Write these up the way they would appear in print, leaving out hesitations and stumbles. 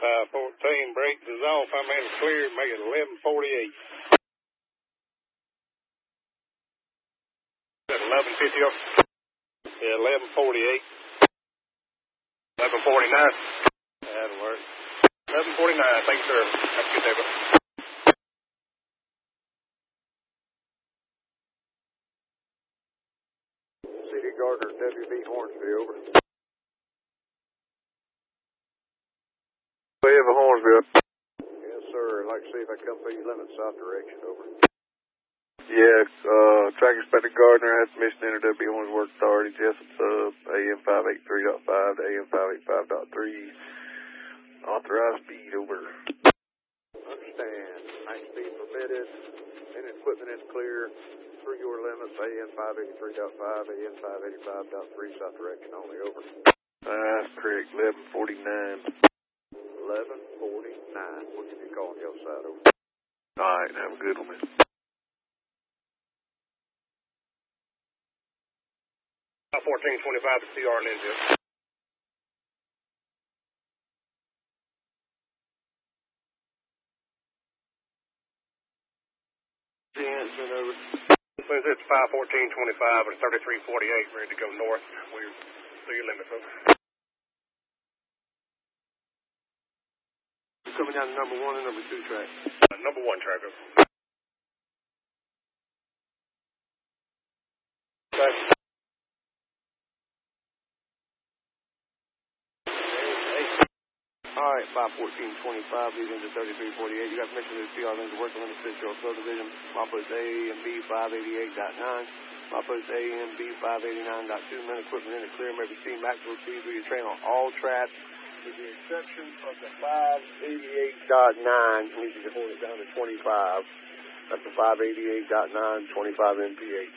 514, brakes is off. I'm in clear, make it 1148. Is that 1150 off? Yeah, 1148. 1149. That'll work. 1149, thanks, sir. Have a good day, bro. C.D. Gardner, W.B. Hornsby, over. We have a Hornsby. Yes, sir. I'd like to see if I come through your limit south direction, over. Yeah, track inspector Gardner has permission to enter W.B. Hornsby Work Authority, Jessup sub, AM 583.5 to AM 585.3. Authorized speed, over. Understand. High speed permitted. Any equipment is clear. Through your limits, AM 583.5, AM 585.3, south direction only, over. That's correct, 1149. 1149. We'll give you a call on the other side, over. All right, have a good one, man. 1425 to CR Ninja. Answer over. It's 51425 and 3348, ready to go north. We're through your limits, over. Coming down to number 1 and number 2 track. Number 1 track, over. Okay. All right, 51425 leading to 3348. You got permission to see our link to work on the Central Subdivision. Milepost A and B 588.9. Milepost A and B 589.2. Men equipment in the clear may be seen maximum speed through your train on all tracks, with the exception of the 588.9. We need to hold it down to 25. That's the 588.9, 25 mph.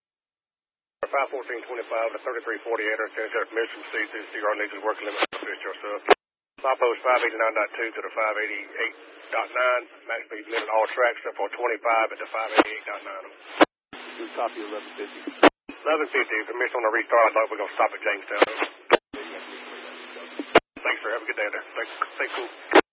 51425 to 3348, our permission to see through CR Ninja's work limit for yourself. Milepost 589.2 to the 588.9. Max speed limit all tracks except for 25 at the 588.9. Good copy of 1150. 1150, permission on the restart. I thought we were going to stop at Jamestown. Thanks, sir. Have a good day there. Stay cool.